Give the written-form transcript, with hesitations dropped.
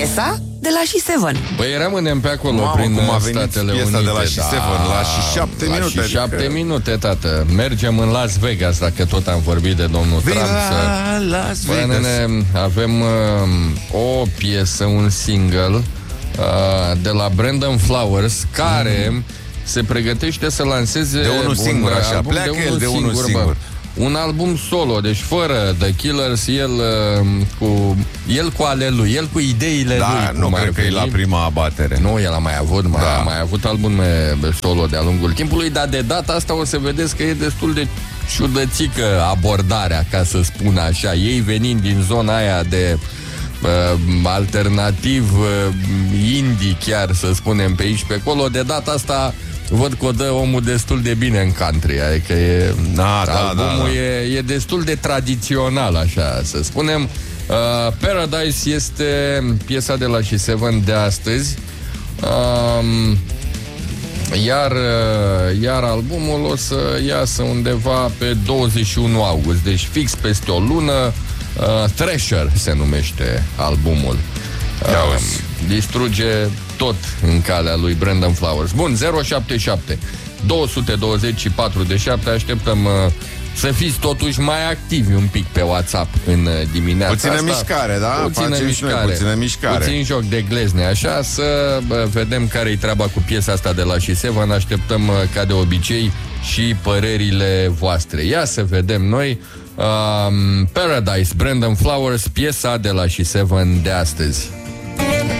Piesa de la She7. Păi rămânem pe acolo. Mamă, prin Statele Unite de la She7, la She7 minute. La 7 minute, tată. Mergem în Las Vegas, dacă tot am vorbit de domnul Trump. Las Vegas. Avem o piesă, un single de la Brandon Flowers, care se pregătește să lanseze de unul singur, așa, pleacă el de unul singur. Un album solo, deci fără The Killers, el cu ale lui, el cu ideile lui. Nu cred că e la prima abatere. Nu, el a mai avut albume solo de-a lungul timpului, dar de data asta o să vedeți că e destul de ciudățică abordarea, ca să spun așa. Ei venind din zona aia de alternativ, indie chiar, să spunem, pe aici pe acolo, de data asta văd că o dă omul destul de bine în country. Adică albumul e destul de tradițional, așa să spunem. Paradise este piesa de la She7 de astăzi. Iar albumul o să iasă undeva pe 21 august, deci fix peste o lună. Thrasher se numește albumul. Distruge tot în calea lui Brandon Flowers. Bun, 077 224 de 7. Așteptăm să fiți totuși mai activi un pic pe WhatsApp în dimineața puțină asta. Mișcare, da? Puțină mișcare. Puțin joc de glezne, așa. Să vedem care-i treaba cu piesa asta de la She7. Așteptăm, ca de obicei, și părerile voastre. Ia să vedem noi. Paradise, Brandon Flowers, piesa de la She7 de astăzi.